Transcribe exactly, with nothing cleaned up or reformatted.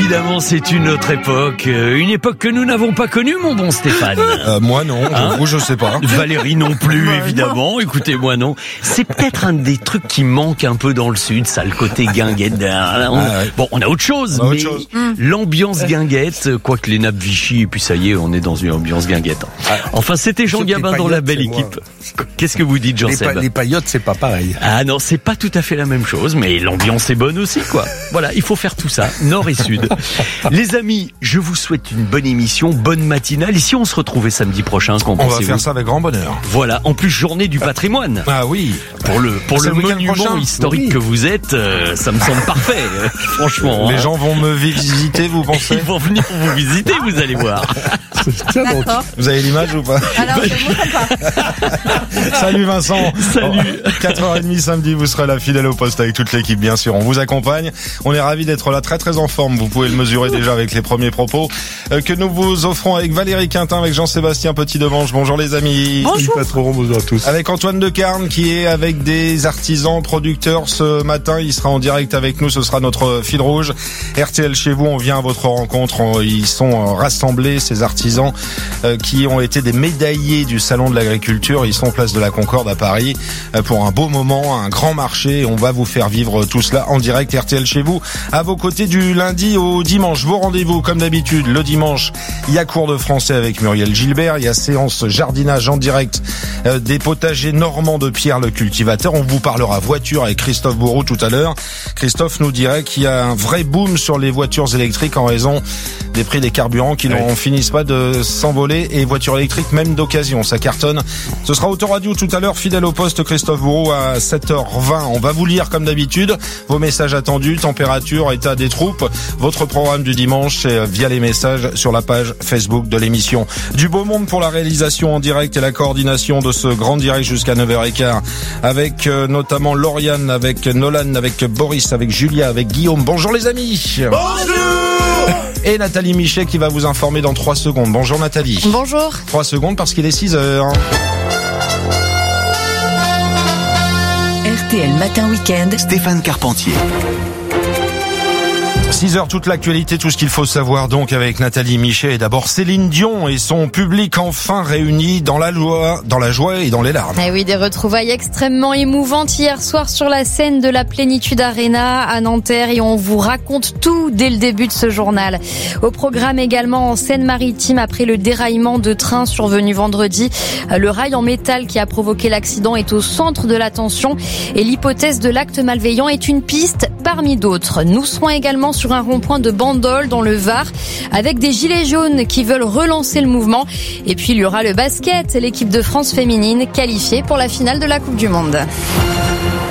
Évidemment, c'est une autre époque, une époque que nous n'avons pas connue, mon bon Stéphane. Euh, moi non, Hein vous je sais pas. Valérie non plus, évidemment. Écoutez, moi non. C'est peut-être un des trucs qui manque un peu dans le sud, ça, le côté guinguette. Ah, ouais. Bon, on a autre chose, on a mais autre chose. l'ambiance guinguette, quoique les nappes Vichy, et puis ça y est, on est dans une ambiance guinguette. Enfin, c'était Jean Gabin dans la belle équipe. Qu'est-ce que vous dites, Jean-Seb ? Les, pa- les paillotes, c'est pas pareil. Ah non, c'est pas tout à fait la même chose, mais l'ambiance est bonne aussi, quoi. Voilà, il faut faire tout ça, nord et sud. Les amis, je vous souhaite une bonne émission, bonne matinale. Et si on se retrouvait samedi prochain, qu'en On va pensez-vous ? faire ça avec grand bonheur. Voilà, en plus journée du patrimoine. Ah oui. Pour le pour C'est le le week-end monument prochain. historique Oui. que vous êtes, euh, ça me semble parfait, euh, franchement. Les hein. gens vont me visiter, vous pensez ? Ils vont venir vous visiter, vous allez voir. D'accord. Vous avez l'image ou pas ? Alors, je montre pas. Salut Vincent. Salut. quatre heures trente samedi, vous serez là fidèle au poste avec toute l'équipe, bien sûr. On vous accompagne. On est ravis d'être là, très très en forme. Vous pouvez le mesurer déjà avec les premiers propos euh, que nous vous offrons avec Valérie Quintin, avec Jean-Sébastien Petit-Demange. Bonjour les amis. Bonjour. Patron, bonjour à tous. Avec Antoine de Carne qui est avec des artisans producteurs ce matin. Il sera en direct avec nous. Ce sera notre fil rouge. R T L chez vous. On vient à votre rencontre. Ils sont rassemblés, ces artisans euh, qui ont été des médaillés du Salon de l'Agriculture. Ils sont place de la Concorde à Paris euh, pour un beau moment, un grand marché. On va vous faire vivre tout cela en direct. R T L chez vous. À vos côtés du lundi au dimanche. Vos rendez-vous comme d'habitude. Le dimanche, il y a cours de français avec Muriel Gilbert. Il y a séance jardinage en direct euh, des potagers normands de Pierre le cultivateur. On vous parlera voiture avec Christophe Bourreau tout à l'heure. Christophe nous dirait qu'il y a un vrai boom sur les voitures électriques en raison des prix des carburants qui n'en finissent pas de s'envoler, et voitures électriques même d'occasion, ça cartonne. Ce sera Autoradio tout à l'heure, fidèle au poste, Christophe Bourreau à sept heures vingt. On va vous lire comme d'habitude vos messages attendus, température, état des troupes. Votre programme du dimanche, c'est via les messages sur la page Facebook de l'émission. Du beau monde pour la réalisation en direct et la coordination de ce grand direct jusqu'à neuf heures quinze avec euh, notamment Lauriane, avec Nolan, avec Boris, avec Julia, avec Guillaume. Bonjour les amis. Bonjour. Et Nathalie Michet qui va vous informer dans trois secondes. Bonjour Nathalie. Bonjour. trois secondes parce qu'il est six heures. R T L Matin Week-end, Stéphane Carpentier. six heures, toute l'actualité, tout ce qu'il faut savoir donc avec Nathalie Michet. Et d'abord Céline Dion et son public enfin réunis dans la joie, dans la joie et dans les larmes. Eh oui, des retrouvailles extrêmement émouvantes hier soir sur la scène de la Plénitude Arena à Nanterre, et on vous raconte tout dès le début de ce journal. Au programme également en Seine-Maritime, après le déraillement de train survenu vendredi, le rail en métal qui a provoqué l'accident est au centre de l'attention, et l'hypothèse de l'acte malveillant est une piste parmi d'autres. Nous serons également sur un rond-point de Bandol dans le Var avec des gilets jaunes qui veulent relancer le mouvement. Et puis il y aura le basket, l'équipe de France féminine qualifiée pour la finale de la Coupe du Monde.